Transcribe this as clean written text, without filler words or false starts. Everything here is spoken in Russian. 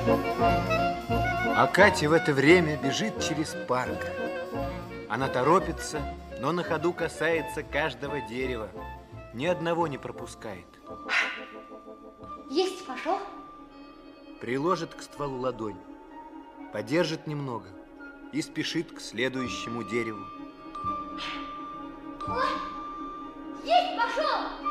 А Катя в это время бежит через парк. Она торопится, но на ходу касается каждого дерева. Ни одного не пропускает. Есть, пошел. Приложит к стволу ладонь, подержит немного и спешит к следующему дереву. О, есть, пошел.